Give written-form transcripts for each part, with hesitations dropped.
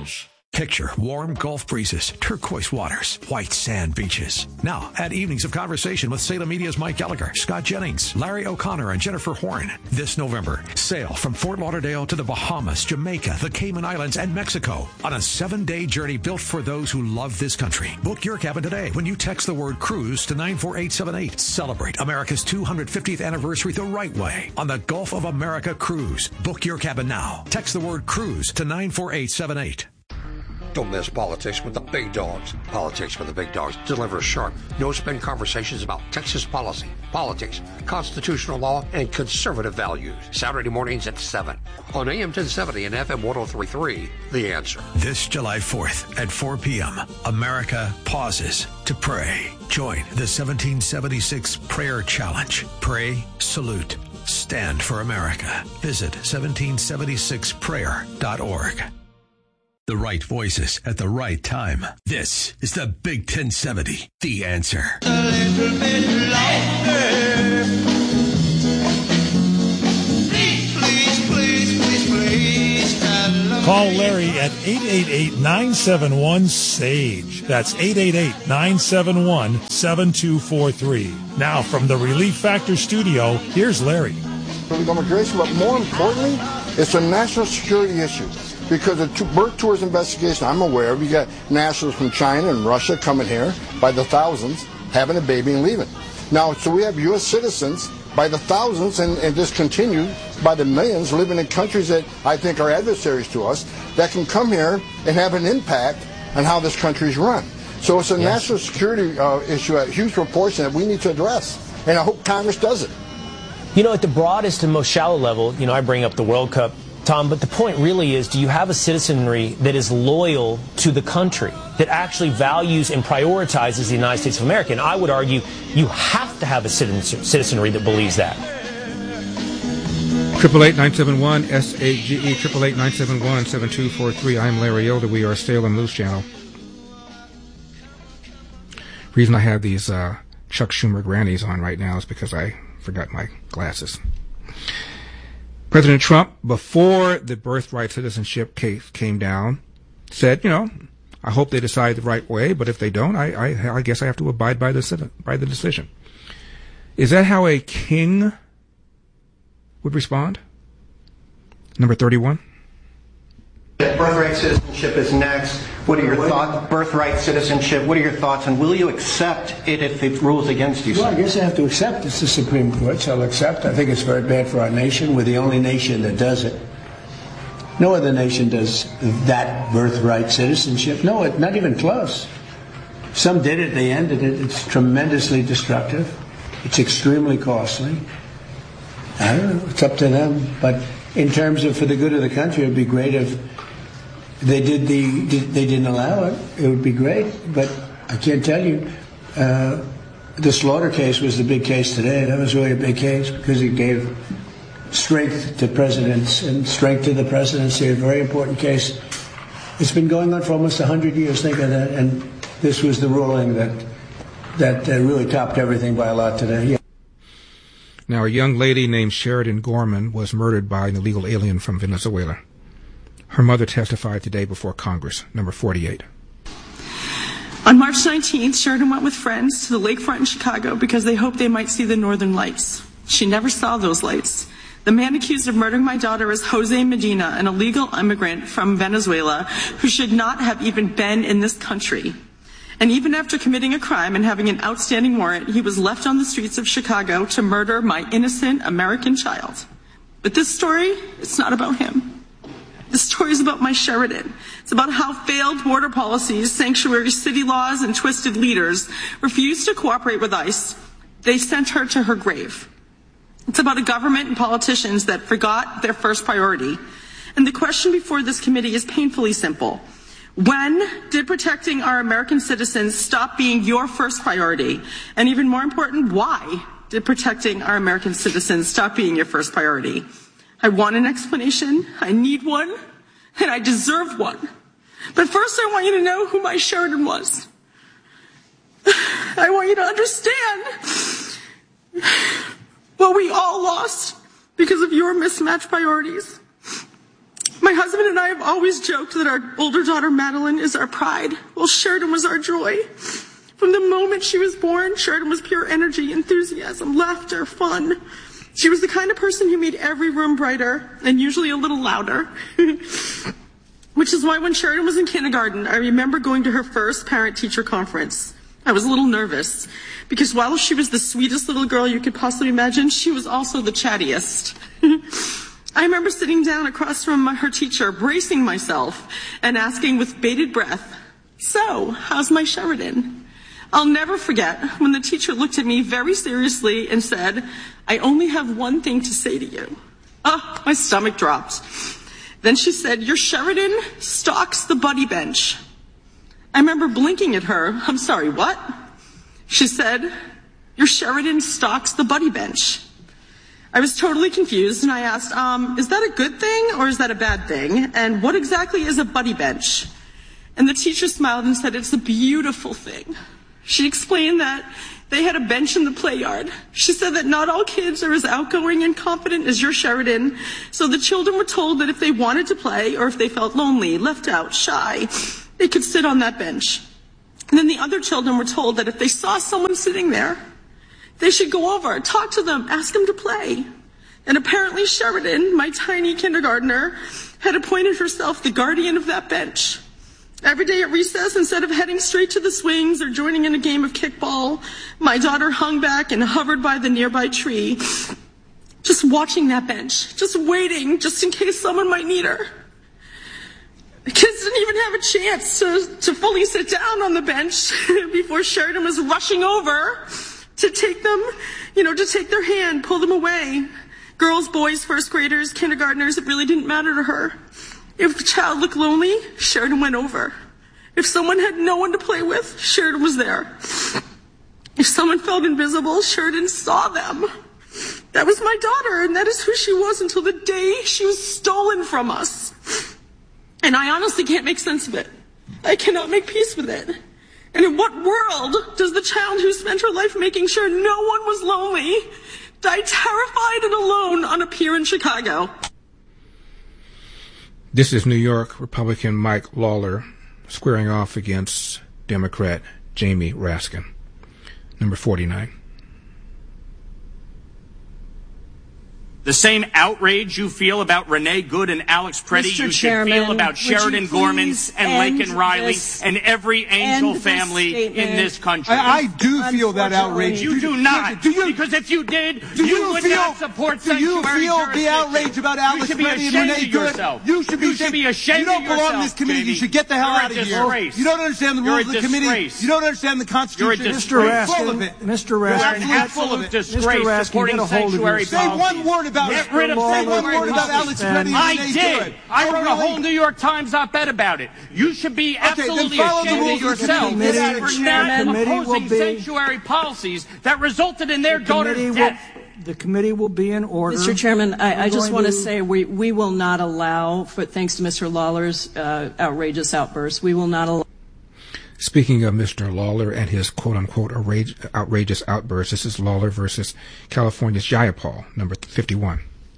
News. Picture warm Gulf breezes, turquoise waters, white sand beaches. Now, add evenings of conversation with Salem Media's Mike Gallagher, Scott Jennings, Larry O'Connor, and Jennifer Horn. This November, sail from Fort Lauderdale to the Bahamas, Jamaica, the Cayman Islands, and Mexico on a 7-day journey built for those who love this country. Book your cabin today when you text the word cruise to 94878. Celebrate America's 250th anniversary the right way on the Gulf of America Cruise. Book your cabin now. Text the word cruise to 94878. Don't miss Politics with the Big Dogs. Politics with the Big Dogs delivers sharp, no-spin conversations about Texas policy, politics, constitutional law, and conservative values. Saturday mornings at 7 on AM 1070 and FM 103.3, The Answer. This July 4th at 4 p.m., America pauses to pray. Join the 1776 Prayer Challenge. Pray, salute, stand for America. Visit 1776prayer.org. The right voices at the right time. This is the Big 1070, The Answer. A little bit longer. Please. Call Larry at 888-971-SAGE. That's 888-971-7243. Now from the Relief Factor studio, here's Larry. Immigration, but more importantly, it's a national security issue. Because of birth tours investigation I'm aware of, you got nationals from China and Russia coming here by the thousands, having a baby and leaving. Now, so we have U.S. citizens by the thousands and just continue by the millions living in countries that I think are adversaries to us that can come here and have an impact on how this country is run. So it's a national security issue at huge proportion that we need to address. And I hope Congress does it. You know, at the broadest and most shallow level, I bring up the World Cup, Tom, but the point really is, do you have a citizenry that is loyal to the country, that actually values and prioritizes the United States of America? And I would argue you have to have a citizenry that believes that. 888-971-SAGE, 888-971-7243. I'm Larry Elder. We are Salem News Channel. The reason I have these Chuck Schumer grannies on right now is because I forgot my glasses. President Trump, before the birthright citizenship case came down, said, I hope they decide the right way, but if they don't, I guess I have to abide by the decision. Is that how a king would respond? Number 31. Birthright citizenship is next. What are your thoughts? Birthright citizenship. What are your thoughts? And will you accept it if it rules against you? Well, I guess I have to accept. It's the Supreme Court, so I'll accept. I think it's very bad for our nation. We're the only nation that does it. No other nation does that birthright citizenship. No, not even close. Some did it. They ended it. It's tremendously destructive. It's extremely costly. I don't know. It's up to them. But in terms of for the good of the country, it would be great if they didn't allow it. It would be great, but I can't tell you. The Slaughter case was the big case today. That was really a big case because it gave strength to presidents and strength to the presidency. A very important case. It's been going on for almost 100 years. Think of that. And this was the ruling that really topped everything by a lot today. Yeah. Now, a young lady named Sheridan Gorman was murdered by an illegal alien from Venezuela. Her mother testified today before Congress. Number 48. On March 19th, Sheridan went with friends to the lakefront in Chicago because they hoped they might see the northern lights. She never saw those lights. The man accused of murdering my daughter is Jose Medina, an illegal immigrant from Venezuela who should not have even been in this country. And even after committing a crime and having an outstanding warrant, he was left on the streets of Chicago to murder my innocent American child. But this story, it's not about him. This story is about my Sheridan. It's about how failed border policies, sanctuary city laws, and twisted leaders refused to cooperate with ICE. They sent her to her grave. It's about a government and politicians that forgot their first priority. And the question before this committee is painfully simple. When did protecting our American citizens stop being your first priority? And even more important, why did protecting our American citizens stop being your first priority? I want an explanation, I need one, and I deserve one. But first I want you to know who my Sheridan was. I want you to understand what we all lost because of your mismatched priorities. My husband and I have always joked that our older daughter, Madeline, is our pride. Well, Sheridan was our joy. From the moment she was born, Sheridan was pure energy, enthusiasm, laughter, fun. She was the kind of person who made every room brighter and usually a little louder. Which is why when Sheridan was in kindergarten, I remember going to her first parent-teacher conference. I was a little nervous because while she was the sweetest little girl you could possibly imagine, she was also the chattiest. I remember sitting down across from her teacher, bracing myself and asking with bated breath, "So, how's my Sheridan?" I'll never forget when the teacher looked at me very seriously and said, "I only have one thing to say to you." Oh, my stomach dropped. Then she said, "Your Sheridan stalks the buddy bench." I remember blinking at her. "I'm sorry, what?" She said, "Your Sheridan stalks the buddy bench." I was totally confused and I asked, is that a good thing or is that a bad thing? And what exactly is a buddy bench? And the teacher smiled and said, "It's a beautiful thing." She explained that they had a bench in the play yard. She said that not all kids are as outgoing and confident as your Sheridan, so the children were told that if they wanted to play or if they felt lonely, left out, shy, they could sit on that bench. And then the other children were told that if they saw someone sitting there, they should go over, talk to them, ask them to play. And apparently Sheridan, my tiny kindergartner, had appointed herself the guardian of that bench. Every day at recess, instead of heading straight to the swings or joining in a game of kickball, my daughter hung back and hovered by the nearby tree, just watching that bench, just waiting, just in case someone might need her. The kids didn't even have a chance to fully sit down on the bench before Sheridan was rushing over to take them, to take their hand, pull them away. Girls, boys, first graders, kindergartners, it really didn't matter to her. If the child looked lonely, Sheridan went over. If someone had no one to play with, Sheridan was there. If someone felt invisible, Sheridan saw them. That was my daughter, and that is who she was until the day she was stolen from us. And I honestly can't make sense of it. I cannot make peace with it. And in what world does the child who spent her life making sure no one was lonely die terrified and alone on a pier in Chicago? This is New York Republican Mike Lawler squaring off against Democrat Jamie Raskin. Number 49. The same outrage you feel about Renee Good and Alex Preddy, you should feel about Sheridan Gorman and Laken Riley and every Angel family in this country. I do feel that outrage. You do not. Because if you did, you would not support sanctuary jurisdiction. Do you feel the outrage about Alex Preddy and Renee Good? You should be ashamed of yourself. You don't belong in this committee. You should get the hell out of here. You don't understand the rules of the committee. You don't understand the Constitution. You're a disgrace. Full of it. Mr. Raskin, you're an absolute disgrace supporting sanctuary policy. Say one word about it. Get rid of sanctuary policy. I did. I wrote a whole New York Times op-ed about it. You should be absolutely ashamed of yourself for not opposing sanctuary policies that resulted in their daughter's death. The committee will be in order. Mr. Chairman, I just want to say we will not allow, thanks to Mr. Lawler's outrageous outburst, we will not allow. Speaking of Mr. Lawler and his quote-unquote outrageous outburst, this is Lawler versus California's Jayapal, number 51.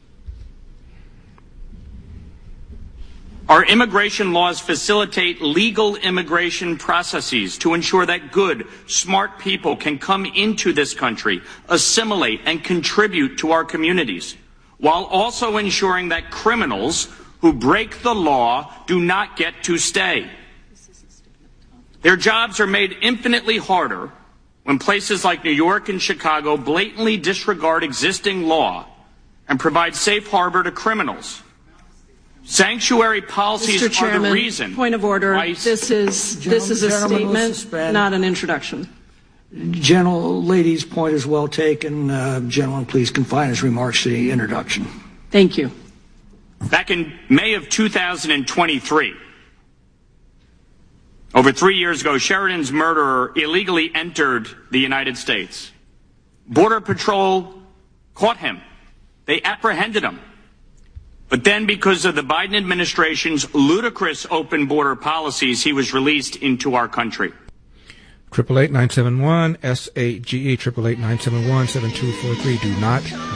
Our immigration laws facilitate legal immigration processes to ensure that good, smart people can come into this country, assimilate, and contribute to our communities, while also ensuring that criminals who break the law do not get to stay. Their jobs are made infinitely harder when places like New York and Chicago blatantly disregard existing law and provide safe harbor to criminals. Sanctuary policies Mr. Chairman, are the reason. Point of order. This is a statement, not an introduction. Lady's point is well taken. Gentleman, please confine his remarks to the introduction. Thank you. Back in May of 2023, over 3 years ago, Sheridan's murderer illegally entered the United States. Border Patrol caught him. They apprehended him. But then, because of the Biden administration's ludicrous open border policies, he was released into our country. 888-971-SAGE, 888-971-7243. Do not